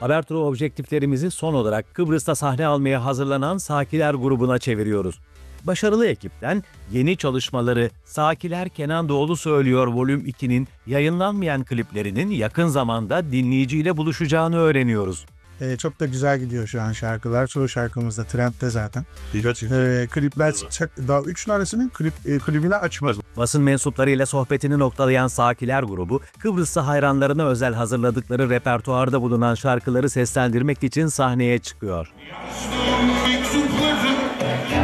Abertura objektiflerimizi son olarak Kıbrıs'ta sahne almaya hazırlanan Sakiler grubuna çeviriyoruz. Başarılı ekipten yeni çalışmaları Sakiler Kenan Doğulu Söylüyor Volüm 2'nin yayınlanmayan kliplerinin yakın zamanda dinleyiciyle buluşacağını öğreniyoruz. Çok da güzel gidiyor şu an şarkılar. Çoğu şarkımız da trendde zaten. Klipler çıkacak. Daha 3 tanesinin klibini açmadım. Basın mensuplarıyla sohbetini noktalayan Sakiler grubu, Kıbrıslı hayranlarına özel hazırladıkları repertuarda bulunan şarkıları seslendirmek için sahneye çıkıyor.